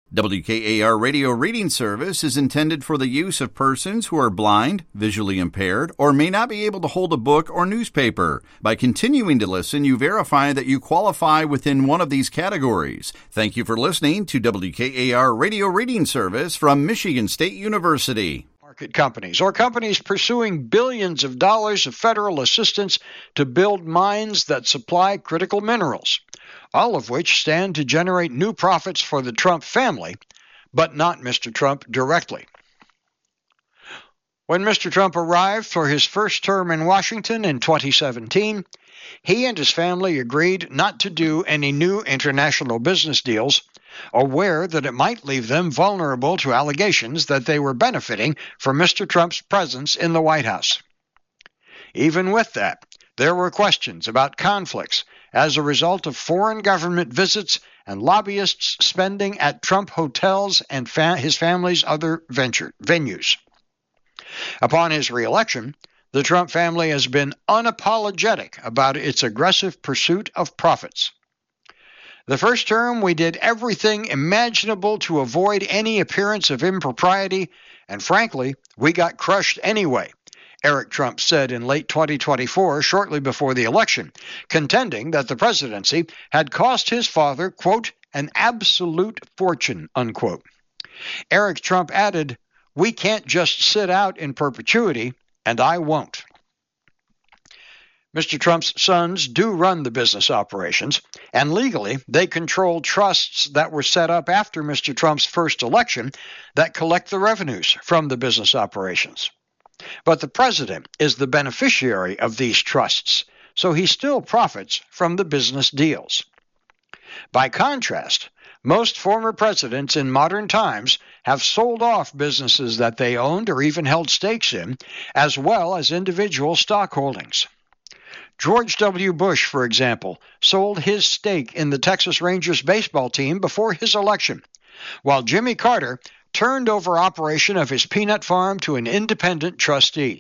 WKAR Radio Reading Service is intended for the use of persons who are blind, visually impaired, or may not be able to hold a book or newspaper. By continuing to listen, you verify that you qualify within one of these categories. Thank you for listening to WKAR Radio Reading Service from Michigan State University. Market companies or companies pursuing billions of dollars of federal assistance to build mines that supply critical minerals, all of which stand to generate new profits for the Trump family, but not Mr. Trump directly. When Mr. Trump arrived for his first term in Washington in 2017, he and his family agreed not to do any new international business deals, aware that it might leave them vulnerable to allegations that they were benefiting from Mr. Trump's presence in the White House. Even with that, there were questions about conflicts as a result of foreign government visits and lobbyists spending at Trump hotels and his family's other venues. Upon his reelection, the Trump family has been unapologetic about its aggressive pursuit of profits. The first term, we did everything imaginable to avoid any appearance of impropriety, and frankly, we got crushed anyway, Eric Trump said in late 2024, shortly before the election, contending that the presidency had cost his father, quote, an absolute fortune, unquote. Eric Trump added, "We can't just sit out in perpetuity, and I won't." Mr. Trump's sons do run the business operations, and legally they control trusts that were set up after Mr. Trump's first election that collect the revenues from the business operations. But the president is the beneficiary of these trusts, so he still profits from the business deals. By contrast, most former presidents in modern times have sold off businesses that they owned or even held stakes in, as well as individual stock holdings. George W. Bush, for example, sold his stake in the Texas Rangers baseball team before his election, while Jimmy Carter turned over operation of his peanut farm to an independent trustee.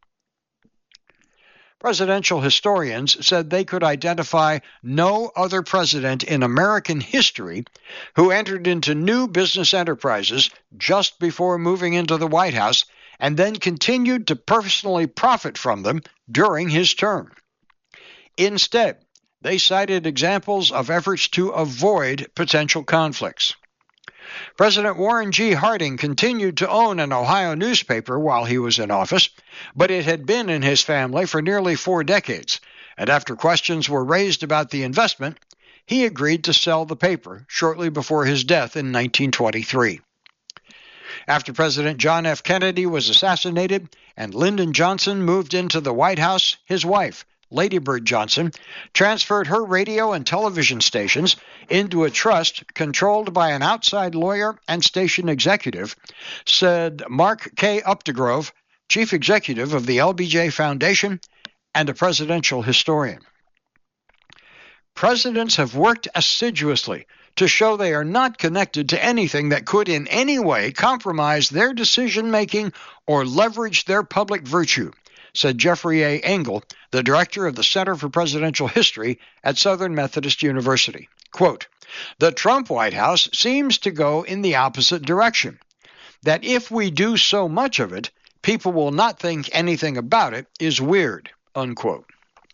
Presidential historians said they could identify no other president in American history who entered into new business enterprises just before moving into the White House and then continued to personally profit from them during his term. Instead, they cited examples of efforts to avoid potential conflicts. President Warren G. Harding continued to own an Ohio newspaper while he was in office, but it had been in his family for nearly 4 decades, and after questions were raised about the investment, he agreed to sell the paper shortly before his death in 1923. After President John F. Kennedy was assassinated and Lyndon Johnson moved into the White House, his wife, Lady Bird Johnson, transferred her radio and television stations into a trust controlled by an outside lawyer and station executive, said Mark K. Updegrove, chief executive of the LBJ Foundation and a presidential historian. Presidents have worked assiduously to show they are not connected to anything that could in any way compromise their decision-making or leverage their public virtue, said Jeffrey A. Engel, the director of the Center for Presidential History at Southern Methodist University. Quote, "The Trump White House seems to go in the opposite direction, that if we do so much of it, people will not think anything about it is weird," unquote.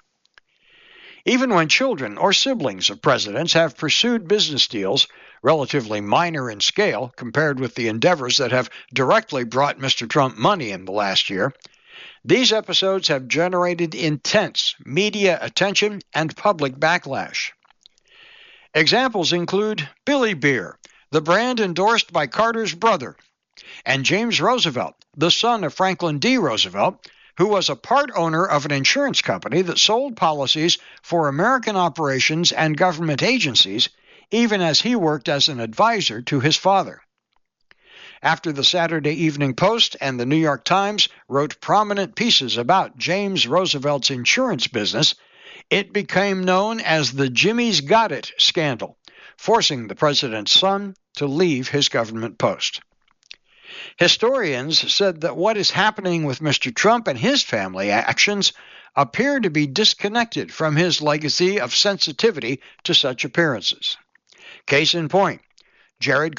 Even when children or siblings of presidents have pursued business deals, relatively minor in scale compared with the endeavors that have directly brought Mr. Trump money in the last year, these episodes have generated intense media attention and public backlash. Examples include Billy Beer, the brand endorsed by Carter's brother, and James Roosevelt, the son of Franklin D. Roosevelt, who was a part owner of an insurance company that sold policies for American operations and government agencies, even as he worked as an advisor to his father. After the Saturday Evening Post and the New York Times wrote prominent pieces about James Roosevelt's insurance business, it became known as the Jimmy's Got It scandal, forcing the president's son to leave his government post. Historians said that what is happening with Mr. Trump and his family actions appear to be disconnected from his legacy of sensitivity to such appearances. Case in point, Jared